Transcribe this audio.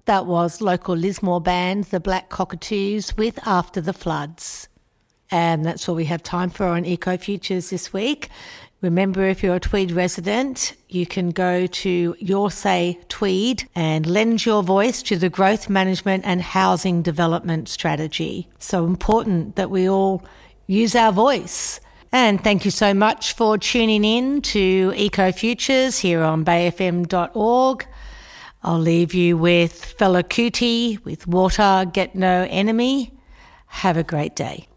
That was local Lismore band, the Black Cockatoos, with After the Floods. And that's all we have time for on Eco Futures this week. Remember, if you're a Tweed resident, you can go to Your Say Tweed and lend your voice to the growth management and housing development strategy. So important that we all use our voice. And thank you so much for tuning in to Eco Futures here on bayfm.org. I'll leave you with Fela Kuti with Water Get No Enemy. Have a great day.